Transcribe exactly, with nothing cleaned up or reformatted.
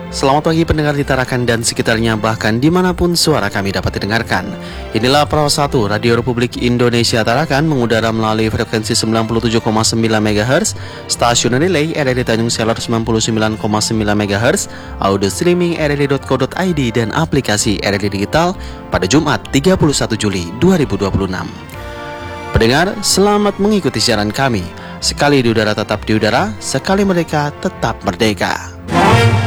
Selamat pagi pendengar di Tarakan dan sekitarnya, bahkan dimanapun suara kami dapat didengarkan. Inilah Pro satu Radio Republik Indonesia Tarakan, mengudara melalui frekuensi sembilan puluh tujuh koma sembilan megahertz, stasiun relay R R D Tanjung Selar sembilan puluh sembilan koma sembilan megahertz, audio streaming r r d dot co dot i d dan aplikasi R R D Digital pada Jumat tiga puluh satu Juli dua ribu dua puluh enam. Pendengar, selamat mengikuti siaran kami. Sekali di udara tetap di udara, sekali merdeka tetap merdeka.